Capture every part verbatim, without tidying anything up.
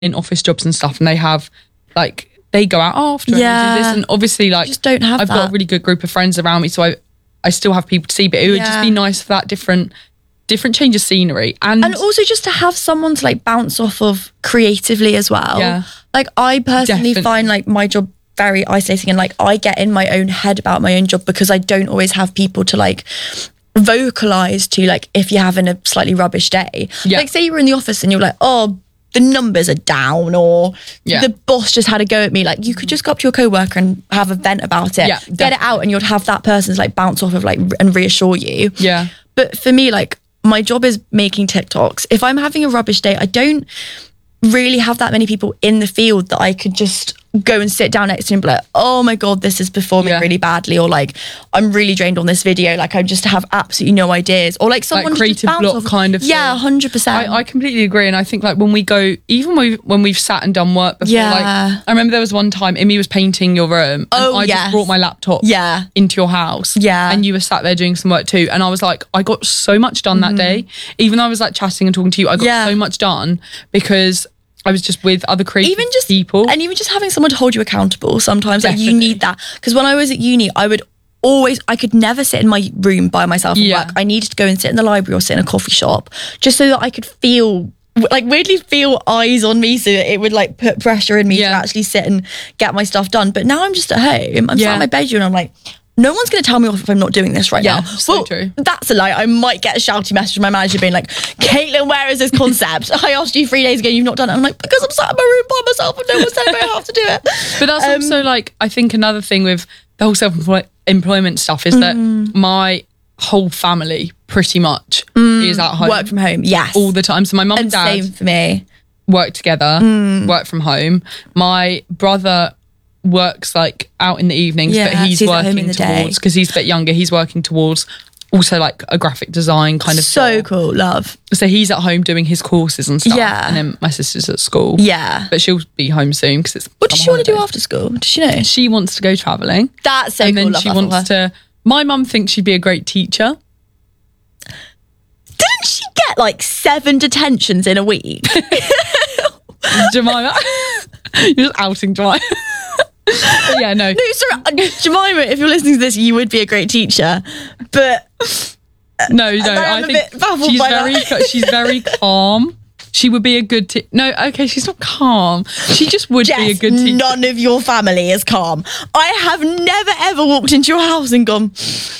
in office jobs and stuff, and they have like they go out after Yeah. and they do this, and obviously like just don't have I've that. got a really good group of friends around me, so I I still have people to see, but it would just Yeah. be nice for that different different change of scenery, and, And also just to have someone to like bounce off of creatively as well. Yeah. Like I personally Definitely. find like my job very isolating, and like I get in my own head about my own job because I don't always have people to like vocalize to, like if you're having a slightly rubbish day. Yeah. Like say you were in the office and you're like, oh, the numbers are down, or Yeah. the boss just had a go at me. Like you could just go up to your coworker and have a vent about it. Yeah, get it definitely. out, and you'd have that person's like bounce off of like and reassure you. yeah. But for me, like my job is making TikToks. If I'm having a rubbish day, I don't really have that many people in the field that I could just go and sit down next to and be like, oh my God, this is performing Yeah. really badly. Or like, I'm really drained on this video. Like I just have absolutely no ideas. Or like someone Like to just creative bounce block off. kind of Yeah, thing. one hundred percent. I, I completely agree, and I think like when we go, even when we've, when we've sat and done work before, Yeah. like I remember there was one time Imi was painting your room, and Oh, I yes. just brought my laptop Yeah. into your house, Yeah. and you were sat there doing some work too, and I was like, I got so much done that day, even though I was like chatting and talking to you, I got Mm-hmm. Yeah. so much done because I was just with other creative even just people. and even just having someone to hold you accountable sometimes, like you Definitely. need that. Because when I was at uni, I would always I could never sit in my room by myself and Yeah. work. I needed to go and sit in the library or sit in a coffee shop just so that I could feel like weirdly feel eyes on me, so that it would like put pressure in me Yeah. to actually sit and get my stuff done. But now I'm just at home, I'm sat Yeah. in my bedroom and I'm like, no one's going to tell me off if I'm not doing this right Yeah, now. so Well, true. that's a lie. I might get a shouty message from my manager being like, Caitlin, where is this concept? I asked you three days ago, you've not done it. I'm like, because I'm sat in my room by myself and no one's telling me I have to do it. But that's Um, also like, I think another thing with the whole self-employment stuff is that Mm. my whole family pretty much is at home Work from home, yes. all the time. So my mum and, and dad same for me. work together, work from home. My brother works like out in the evenings, Yeah, but he's he's at home working in the day. towards, because he's a bit younger, he's working towards also like a graphic design kind of So job. cool, love. So he's at home doing his courses and stuff. Yeah. And then my sister's at school. Yeah. But she'll be home soon because it's What does she summer want to do holidays. after school? Does she know? She wants to go travelling. That's so and cool. then love she that for wants her. to, my mum thinks she'd be a great teacher. Didn't she get like seven detentions in a week? Jemima. You're just outing Jemima. But yeah, no. No, sorry, uh, Jemima, if you're listening to this, you would be a great teacher. But No, no. I I, am a think bit baffled she's by very, that. she's very calm. She would be a good te- No, okay, she's not calm. She just would be a Jess, good teacher. none of your family is calm. I have never ever walked into your house and gone,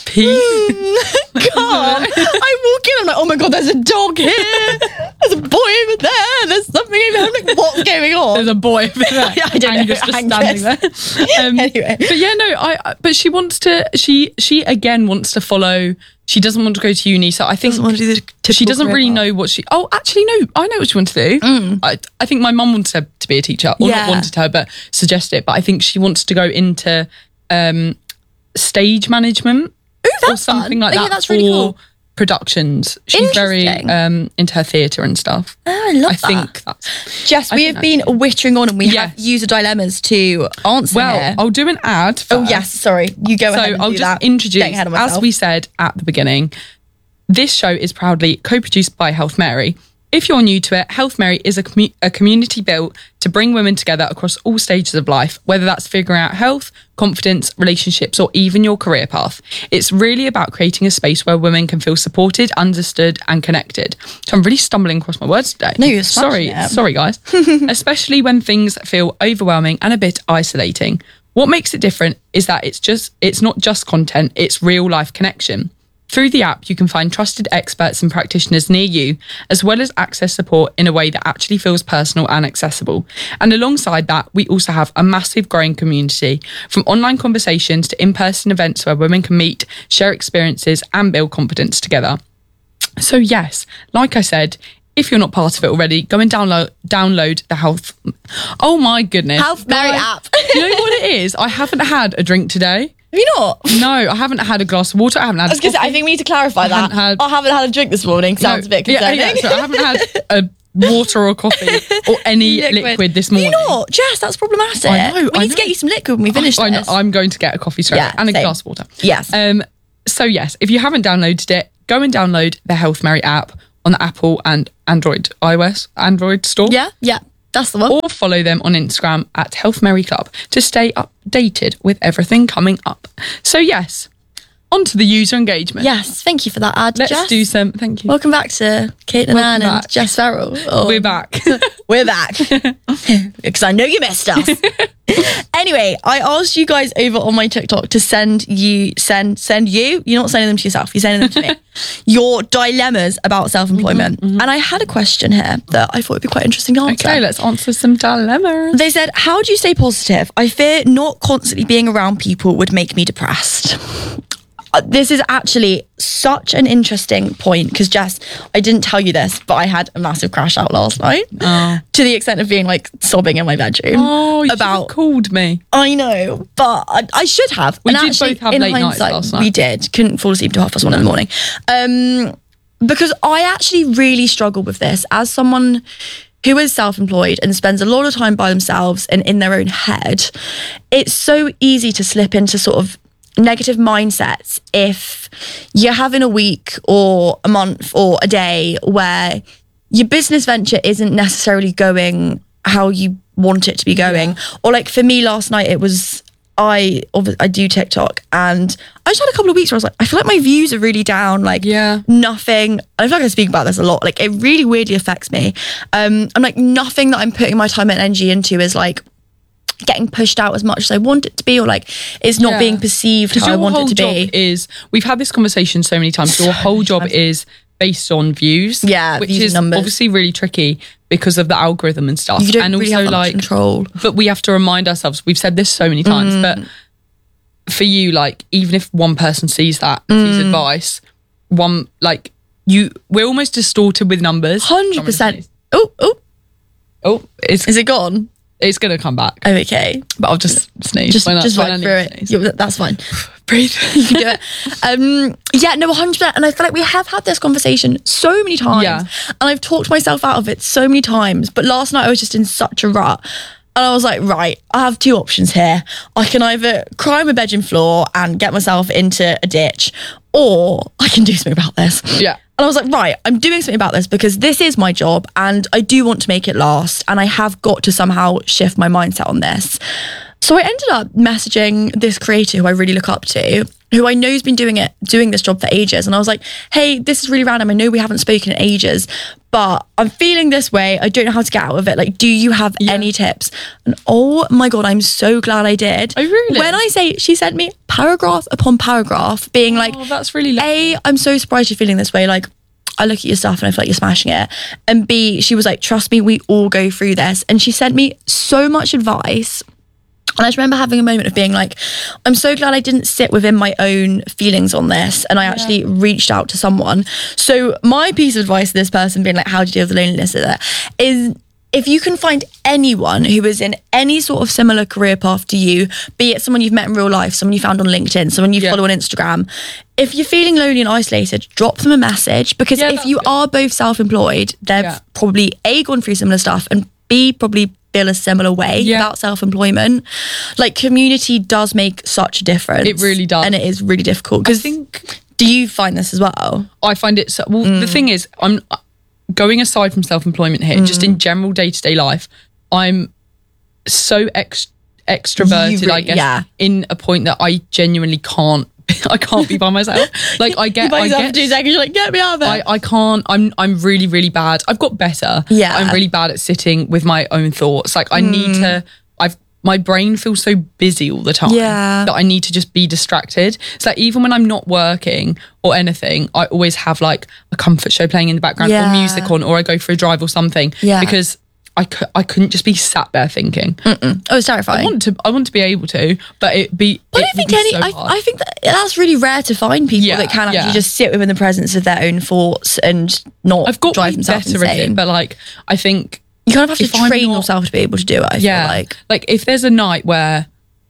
Peace. calm. I walk in, I'm like, oh my God, there's a dog here. There's a boy over there. There's something over there. I'm like, what's going on? There's a boy over there. I don't know, Angus just Angus. standing there. Um, Anyway. But yeah, no, I. I- But she wants to. She she again wants to follow. She doesn't want to go to uni, so I think Doesn't want to do the typical she doesn't career really path. know what she. Oh, actually, no, I know what she wants to do. I I think my mum wants her to be a teacher, or Yeah. not wanted her, but suggested it. But I think she wants to go into um, stage management or that's something fun. like Oh, yeah, that that's for really cool. productions. She's very Interesting. um, into her theatre and stuff. Oh, I love I that. think that's. Jess, I we think have been that's- wittering on and we Yes. have user dilemmas to answer Well, here. I'll do an ad. First. Oh, yes, sorry. You go So ahead and I'll do just that. introduce, Getting ahead of as myself. we said at the beginning, this show is proudly co-produced by Health Mary. If you're new to it, Health Mary is a, commu- a community built to bring women together across all stages of life, whether that's figuring out health, confidence, relationships, or even your career path. It's really about creating a space where women can feel supported, understood, and connected. So I'm really stumbling across my words today. No, you're sorry, smashing it. sorry, guys. Especially when things feel overwhelming and a bit isolating. What makes it different is that it's just it's not just content, it's real life connection. Through the app, you can find trusted experts and practitioners near you, as well as access support in a way that actually feels personal and accessible. And alongside that, we also have a massive growing community, from online conversations to in-person events where women can meet, share experiences, and build confidence together. So yes, like I said, if you're not part of it already, go and download download the Health. Oh my goodness, Health Mary Guys, app. You know what it is? I haven't had a drink today. Have you not? No, I haven't had a glass of water. I haven't had. I was gonna say, I think we need to clarify that. haven't had- I haven't had a drink this morning. Sounds a bit concerning. Yeah, yeah, so I haven't had a water or coffee or any liquid, this morning. You not, Jess, that's problematic. I know, We I need to know. get you some liquid when we finish I, I know, this. I'm going to get a coffee straight Yeah, and a same. glass of water. Yes. Um. So yes, if you haven't downloaded it, go and download the Health Mary app on the Apple and Android, iOS, Android store. yeah, yeah. That's the one. Or follow them on Instagram at Health Mary Club to stay updated with everything coming up. So yes, on to the user engagement. Yes, thank you for that ad, Let's Jess. do some, thank you. Welcome back to Kate and Anne and back. Jess Farrell. Oh. We're back. We're back. Because I know you missed us. Anyway, I asked you guys over on my TikTok to send you, send, send you, you're not sending them to yourself, you're sending them to me, your dilemmas about self-employment. Mm-hmm, mm-hmm. And I had a question here that I thought would be quite interesting to answer. Okay, let's answer some dilemmas. They said, how do you stay positive? I fear not constantly being around people would make me depressed. Uh, this is actually such an interesting point because, Jess, I didn't tell you this, but I had a massive crash out last night Oh. to the extent of being like sobbing in my bedroom. Oh, you about about called me. I know, but I, I should have. We and did actually, both have in late nights hindsight, last night. We did. Couldn't fall asleep till half past one in the morning. Um, because I actually really struggle with this as someone who is self-employed and spends a lot of time by themselves and in their own head. It's so easy to slip into sort of negative mindsets if you're having a week or a month or a day where your business venture isn't necessarily going how you want it to be going. Yeah. Or like for me last night, it was, I I do TikTok and I just had a couple of weeks where I was like, I feel like my views are really down, like yeah. nothing. I feel like I speak about this a lot. Like it really weirdly affects me. Um, I'm like, nothing that I'm putting my time and energy into is like getting pushed out as much as I want it to be, or like it's not yeah. being perceived how I want it to be. Is we've had this conversation so many times. Your whole job is based on views, yeah, which views is numbers. Obviously really tricky because of the algorithm and stuff. You don't and really also have that like control. But we have to remind ourselves. We've said this so many times, mm. but for you, like even if one person sees that mm. sees advice, one like you, we're almost distorted with numbers. Hundred percent. Oh, oh, oh! It's, is it gone? It's gonna come back. Oh, okay. But I'll just sneeze. Just, just work through it. Yeah, that's fine. Breathe. You can do it. Um, yeah, no, one hundred percent. And I feel like we have had this conversation so many times. Yeah. And I've talked myself out of it so many times. But last night I was just in such a rut. And I was like, right, I have two options here. I can either cry on my bedroom floor and get myself into a ditch, or I can do something about this. Yeah. And I was like, right, I'm doing something about this because this is my job and I do want to make it last. And I have got to somehow shift my mindset on this. So I ended up messaging this creator who I really look up to, who I know has been doing it, doing this job for ages. And I was like, hey, this is really random. I know we haven't spoken in ages, but I'm feeling this way. I don't know how to get out of it. Like, do you have yeah. any tips? And oh my God, I'm so glad I did. Oh, really? When I say, she sent me paragraph upon paragraph being like, oh, that's really lovely. A, I'm so surprised you're feeling this way. Like, I look at your stuff and I feel like you're smashing it. And B, she was like, trust me, we all go through this. And she sent me so much advice. And I just remember having a moment of being like, I'm so glad I didn't sit within my own feelings on this. And I yeah. actually reached out to someone. So my piece of advice to this person being like, how do you deal with the loneliness of that? Is if you can find anyone who is in any sort of similar career path to you, be it someone you've met in real life, someone you found on LinkedIn, someone you yeah. follow on Instagram, if you're feeling lonely and isolated, drop them a message. Because yeah, if you good. are both self-employed, they've yeah. probably A, gone through similar stuff, and B, probably feel a similar way yeah. about self-employment. Like, community does make such a difference. It really does. And it is really difficult. Because do you find this as well? I find it so, well, mm. the thing is, I'm going aside from self-employment here, mm. just in general day-to-day life, I'm so ex- extroverted, really, I guess, yeah. in a point that I genuinely can't I can't be by myself. Like I get, I get. Two seconds, you're like, get me out of it. I, I can't. I'm, I'm really, really bad. I've got better. Yeah. I'm really bad at sitting with my own thoughts. Like I mm. need to. I've my brain feels so busy all the time. Yeah. That I need to just be distracted. So like, even when I'm not working or anything, I always have like a comfort show playing in the background yeah. or music on, or I go for a drive or something. Yeah. Because I, cu- I couldn't just be sat there thinking. Mm-mm. Oh, it's terrifying. I want to I want to be able to, but it be. But it I think any. So I, I think that that's really rare to find people yeah, that can actually yeah. just sit within the presence of their own thoughts and not I've got drive themselves better insane. at it, but like I think you kind of have to train not, yourself to be able to do it. I yeah, feel like like if there's a night where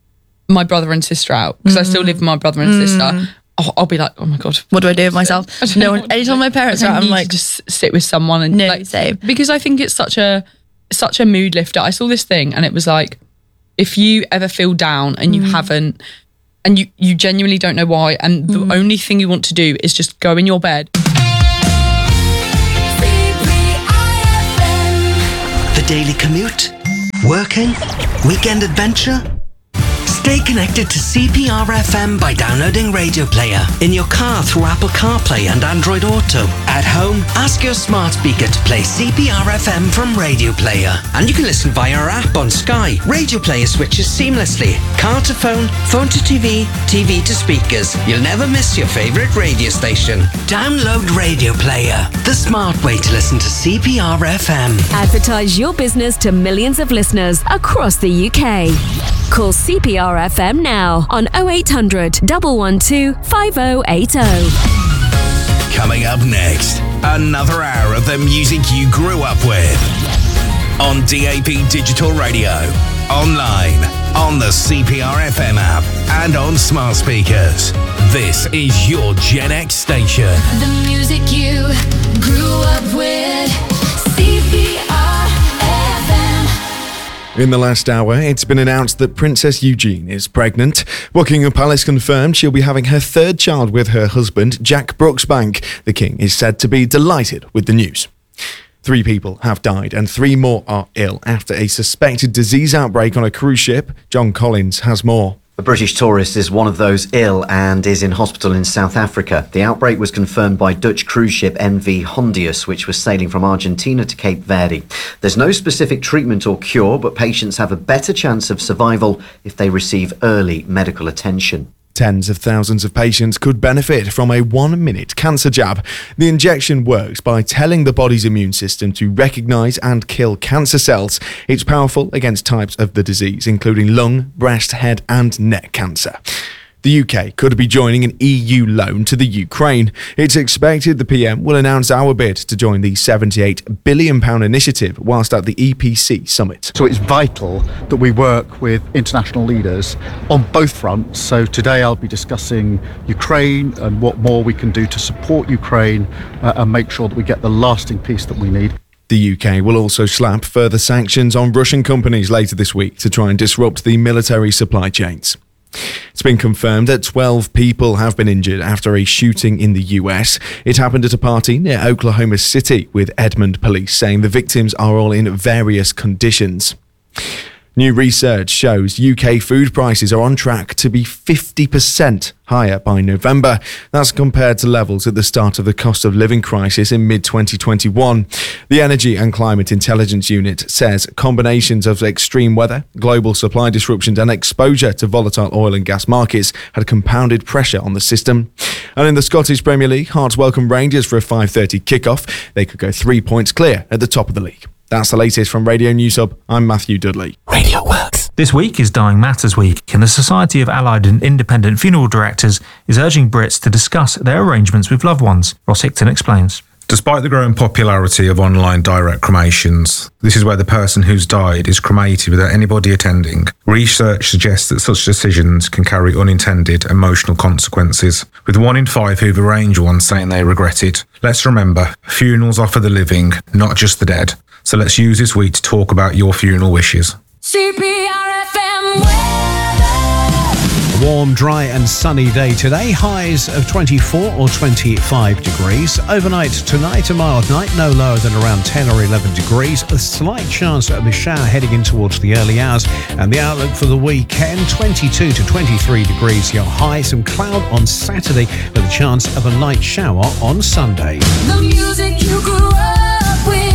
my brother and sister are out, because mm. I still live with my brother and mm. sister. I'll, I'll be like, oh my God, what do I do with myself? No, anytime my parents are out, I'm like, just sit with someone and no, like, same. Because I think it's such a. such a mood lifter. I saw this thing and it was like, if you ever feel down and you mm. haven't, and you, you genuinely don't know why, and the mm. only thing you want to do is just go in your bed. The daily commute? Working? Weekend adventure? Stay connected to C P R F M by downloading Radio Player in your car through Apple CarPlay and Android Auto. At home, ask your smart speaker to play C P R F M from Radio Player. And you can listen via our app on Sky. Radio Player switches seamlessly. Car to phone, phone to T V, T V to speakers. You'll never miss your favourite radio station. Download Radio Player, the smart way to listen to C P R F M. Advertise your business to millions of listeners across the U K. Call C P R F M now on oh eight hundred, one one two, five oh eight oh. Coming up next, another hour of the music you grew up with. On D A B Digital Radio, online, on the C P R F M app, and on smart speakers. This is your Gen X station. The music you grew up with. C P R F M. In the last hour, it's been announced that Princess Eugenie is pregnant. Buckingham Palace confirmed she'll be having her third child with her husband, Jack Brooksbank. The King is said to be delighted with the news. Three people have died and three more are ill after a suspected disease outbreak on a cruise ship. John Collins has more. A British tourist is one of those ill and is in hospital in South Africa. The outbreak was confirmed by Dutch cruise ship M V Hondius, which was sailing from Argentina to Cape Verde. There's no specific treatment or cure, but patients have a better chance of survival if they receive early medical attention. Tens of thousands of patients could benefit from a one-minute cancer jab. The injection works by telling the body's immune system to recognise and kill cancer cells. It's powerful against types of the disease, including lung, breast, head and neck cancer. The U K could be joining an E U loan to the Ukraine. It's expected the P M will announce our bid to join the seventy-eight billion pounds initiative whilst at the E P C summit. So it's vital that we work with international leaders on both fronts. So today I'll be discussing Ukraine and what more we can do to support Ukraine uh, and make sure that we get the lasting peace that we need. The U K will also slap further sanctions on Russian companies later this week to try and disrupt the military supply chains. It's been confirmed that twelve people have been injured after a shooting in the U S. It happened at a party near Oklahoma City, with Edmond police saying the victims are all in various conditions. New research shows U K food prices are on track to be fifty percent higher by November. That's compared to levels at the start of the cost of living crisis in mid twenty twenty-one. The Energy and Climate Intelligence Unit says combinations of extreme weather, global supply disruptions and exposure to volatile oil and gas markets had compounded pressure on the system. And in the Scottish Premier League, Hearts welcome Rangers for a five thirty kickoff. They could go three points clear at the top of the league. That's the latest from Radio News Hub. I'm Matthew Dudley. Radio Works. This week is Dying Matters Week, and the Society of Allied and Independent Funeral Directors is urging Brits to discuss their arrangements with loved ones. Ross Hickton explains. Despite the growing popularity of online direct cremations, this is where the person who's died is cremated without anybody attending. Research suggests that such decisions can carry unintended emotional consequences, with one in five who've arranged one saying they regret it. Let's remember, funerals are for the living, not just the dead. So let's use this week to talk about your funeral wishes. C P R F M A warm, dry and sunny day today. Highs of twenty-four or twenty-five degrees. Overnight tonight, a mild night, no lower than around ten or eleven degrees. A slight chance of a shower heading in towards the early hours. And the outlook for the weekend, twenty-two to twenty-three degrees. Your high, some cloud on Saturday with a chance of a light shower on Sunday. The music you grew up with.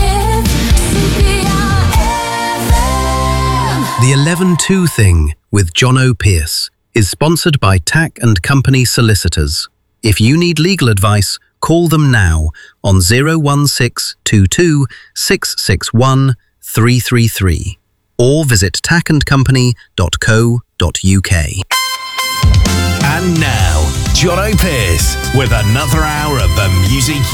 The eleven two Thing with John O'Pearce is sponsored by Tack and Company Solicitors. If you need legal advice, call them now on zero one six two two six six one three three three or visit tack and company dot co dot uk. And now, John O'Pearce with another hour of the music